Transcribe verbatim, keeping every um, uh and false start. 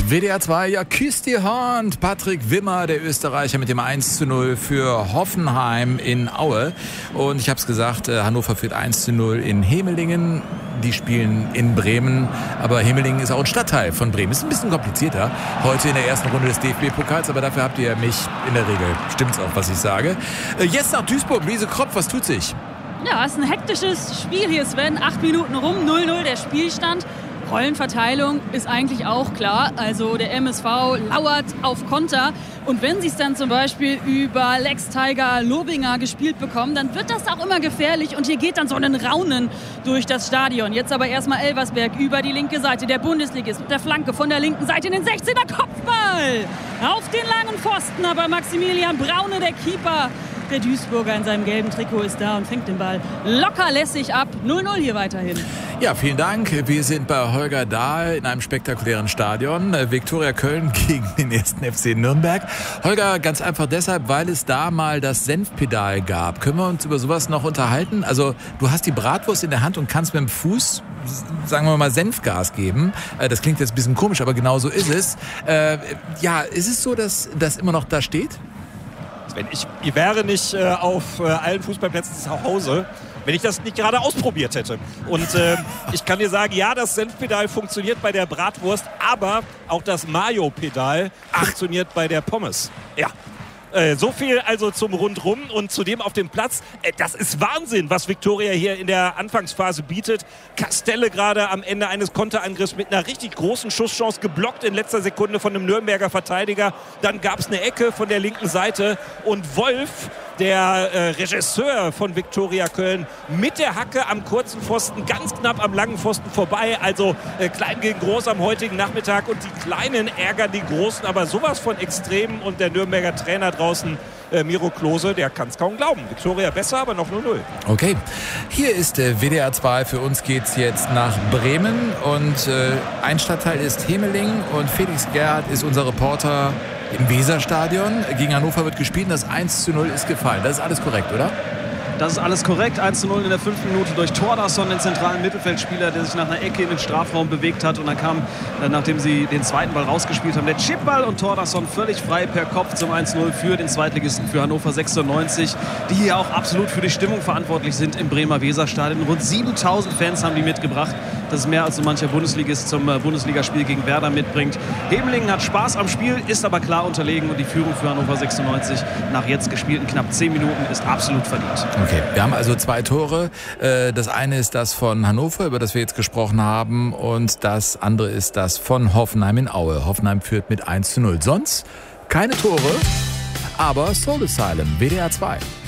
W D R zwei, ja, küsst die Hand. Patrick Wimmer, der Österreicher, mit dem eins zu null für Hoffenheim in Aue. Und ich habe es gesagt, Hannover führt eins zu null in Hemelingen. Die spielen in Bremen, aber Hemelingen ist auch ein Stadtteil von Bremen. Ist ein bisschen komplizierter heute in der ersten Runde des D F B-Pokals, aber dafür habt ihr mich in der Regel. Stimmt's auch, was ich sage. Jetzt nach Duisburg, Luise Kropp, was tut sich? Ja, es ist ein hektisches Spiel hier, Sven. Acht Minuten rum, null null der Spielstand. Rollenverteilung ist eigentlich auch klar. Also der M S V lauert auf Konter. Und wenn sie es dann zum Beispiel über Lex Tiger Lobinger gespielt bekommen, dann wird das auch immer gefährlich. Und hier geht dann so ein Raunen durch das Stadion. Jetzt aber erstmal Elversberg über die linke Seite. Der Bundesligist mit der Flanke von der linken Seite in den sechzehner Kopfball. Auf den langen Pfosten, aber Maximilian Braune, der Keeper, der Duisburger in seinem gelben Trikot, ist da und fängt den Ball locker lässig ab. null null hier weiterhin. Ja, vielen Dank. Wir sind bei Holger Dahl in einem spektakulären Stadion. Viktoria Köln gegen den ersten F C Nürnberg. Holger, ganz einfach deshalb, weil es da mal das Senfpedal gab. Können wir uns über sowas noch unterhalten? Also du hast die Bratwurst in der Hand und kannst mit dem Fuß, sagen wir mal, Senfgas geben. Das klingt jetzt ein bisschen komisch, aber genau so ist es. Äh, ja, ist es so, dass das immer noch da steht? Wenn ich, ich wäre nicht äh, auf äh, allen Fußballplätzen zu Hause, wenn ich das nicht gerade ausprobiert hätte. Und äh, ich kann dir sagen, ja, das Senfpedal funktioniert bei der Bratwurst, aber auch das Mayo-Pedal funktioniert bei der Pommes. Ja. Äh, so viel also zum Rundrum und zudem auf dem Platz. Äh, das ist Wahnsinn, was Viktoria hier in der Anfangsphase bietet. Castelle gerade am Ende eines Konterangriffs mit einer richtig großen Schusschance geblockt in letzter Sekunde von einem Nürnberger Verteidiger. Dann gab es eine Ecke von der linken Seite und Wolf, der äh, Regisseur von Viktoria Köln, mit der Hacke am kurzen Pfosten, ganz knapp am langen Pfosten vorbei. Also äh, klein gegen groß am heutigen Nachmittag und die Kleinen ärgern die Großen, aber sowas von extrem. Und der Nürnberger Trainer draußen, äh, Miro Klose, der kann es kaum glauben. Viktoria besser, aber noch null null. Okay, hier ist äh, W D R zwei. Für uns geht's jetzt nach Bremen und äh, ein Stadtteil ist Hemelingen und Felix Gerhardt ist unser Reporter im Weserstadion. Gegen Hannover wird gespielt und das eins zu null ist gefallen. Das ist alles korrekt, oder? Das ist alles korrekt. eins zu null in der fünften Minute durch Thordarson, den zentralen Mittelfeldspieler, der sich nach einer Ecke in den Strafraum bewegt hat. Und dann kam, nachdem sie den zweiten Ball rausgespielt haben, der Chipball und Thordarson völlig frei per Kopf zum eins zu null für den Zweitligisten, für Hannover sechsundneunzig, die hier auch absolut für die Stimmung verantwortlich sind im Bremer Weserstadion. Rund siebentausend Fans haben die mitgebracht. Das ist mehr als so mancher Bundesligist zum Bundesligaspiel gegen Werder mitbringt. Hemelingen hat Spaß am Spiel, ist aber klar unterlegen und die Führung für Hannover sechsundneunzig nach jetzt gespielten knapp zehn Minuten ist absolut verdient. Okay, wir haben also zwei Tore. Das eine ist das von Hannover, über das wir jetzt gesprochen haben, und das andere ist das von Hoffenheim in Aue. Hoffenheim führt mit eins zu null. Sonst keine Tore, aber Soul Asylum, W D R zwei.